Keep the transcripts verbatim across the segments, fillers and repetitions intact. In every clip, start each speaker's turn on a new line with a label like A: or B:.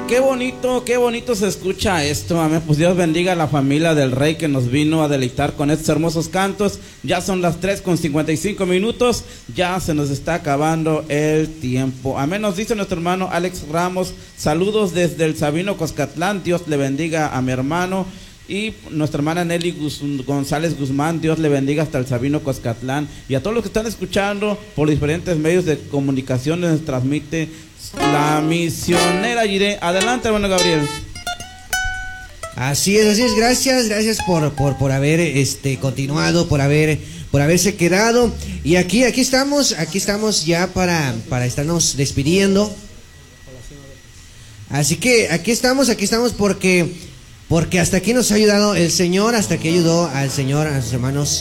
A: qué bonito, qué bonito se escucha esto, amén. Pues Dios bendiga a la familia del Rey que nos vino a deleitar con estos hermosos cantos. Ya son las tres con cincuenta y cinco minutos, ya se nos está acabando el tiempo. Amén, nos dice nuestro hermano Alex Ramos, saludos desde el Sabino Coscatlán, Dios le bendiga a mi hermano. Y nuestra hermana Nelly Gus González Guzmán, Dios le bendiga hasta el Sabino Coscatlán. Y a todos los que están escuchando por diferentes medios de comunicación, les transmite la misionera Jiré. Adelante, hermano Gabriel.
B: Así es, así es, gracias, gracias por, por, por haber este continuado, por haber, por haberse quedado. Y aquí, aquí estamos, aquí estamos ya para, para estarnos despidiendo. Así que aquí estamos, aquí estamos porque Porque hasta aquí nos ha ayudado el Señor, hasta aquí ayudó al Señor, a sus hermanos.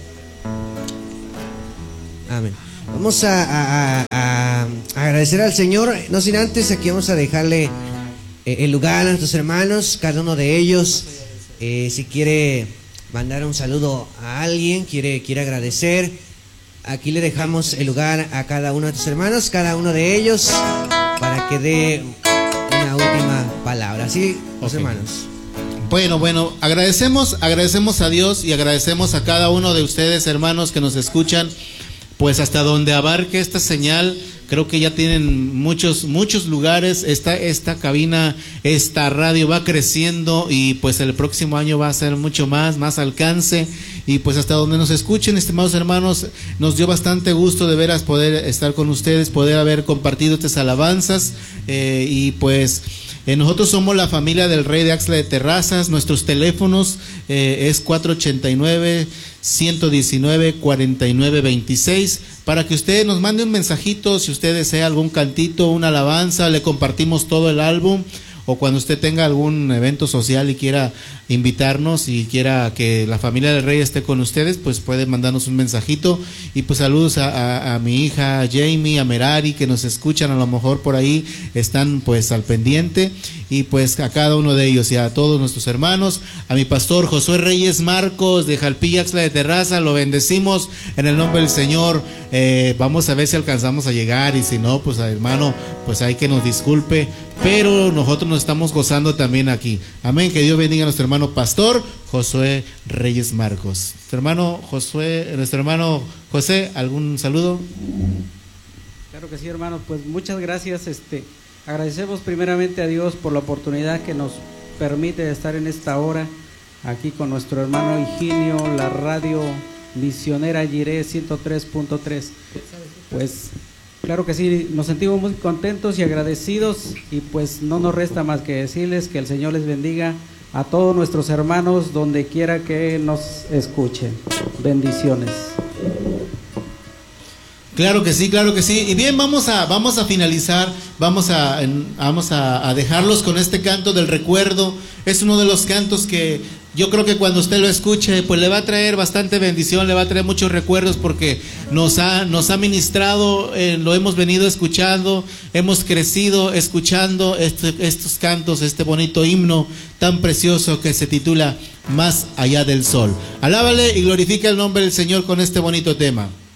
B: Amén. Vamos a, a, a, a agradecer al Señor. No sin antes, aquí vamos a dejarle eh, el lugar a nuestros hermanos, cada uno de ellos. Eh, si quiere mandar un saludo a alguien, quiere, quiere agradecer, aquí le dejamos el lugar a cada uno de nuestros hermanos, cada uno de ellos, para que dé una última palabra. ¿Sí, los okay. hermanos?
C: Bueno, bueno, agradecemos, agradecemos a Dios y agradecemos a cada uno de ustedes, hermanos, que nos escuchan, pues hasta donde abarque esta señal. Creo que ya tienen muchos, muchos lugares. Esta, esta cabina, esta radio va creciendo y pues el próximo año va a ser mucho más, más alcance. Y pues hasta donde nos escuchen, estimados hermanos, nos dio bastante gusto de veras poder estar con ustedes, poder haber compartido estas alabanzas eh, y pues... Eh, nosotros somos la familia del Rey de Axtla de Terrazas. Nuestros teléfonos eh, es cuatro ochenta y nueve, ciento diecinueve, cuarenta y nueve veintiséis, para que usted nos mande un mensajito, si usted desea algún cantito, una alabanza, le compartimos todo el álbum, o cuando usted tenga algún evento social y quiera invitarnos y quiera que la familia del Rey esté con ustedes, pues puede mandarnos un mensajito. Y pues saludos a, a, a mi hija Jamie, a Merari, que nos escuchan, a lo mejor por ahí están pues al pendiente, y pues a cada uno de ellos y a todos nuestros hermanos, a mi pastor Josué Reyes Marcos de Jalpilla, Axtla de Terraza, lo bendecimos en el nombre del Señor. Eh, vamos a ver si alcanzamos a llegar, y si no, pues hermano, pues hay que nos disculpe, pero nosotros nos estamos gozando también aquí. Amén. Que Dios bendiga a nuestro hermano pastor Josué Reyes Marcos. Nuestro hermano Josué, nuestro hermano José, ¿algún saludo?
D: Claro que sí, hermanos, pues muchas gracias. Este, agradecemos primeramente a Dios por la oportunidad que nos permite estar en esta hora aquí con nuestro hermano Higinio, la radio misionera Jiré ciento tres punto tres. Pues claro que sí, nos sentimos muy contentos y agradecidos, y pues no nos resta más que decirles que el Señor les bendiga a todos nuestros hermanos donde quiera que nos escuchen. Bendiciones.
C: Claro que sí, claro que sí. Y bien, vamos a, vamos a finalizar, vamos a, vamos a, a dejarlos con este canto del recuerdo. Es uno de los cantos que yo creo que cuando usted lo escuche, pues le va a traer bastante bendición, le va a traer muchos recuerdos, porque nos ha, nos ha ministrado, eh, lo hemos venido escuchando, hemos crecido escuchando este, estos cantos, este bonito himno tan precioso que se titula Más allá del sol. Alábale y glorifica el nombre del Señor con este bonito tema.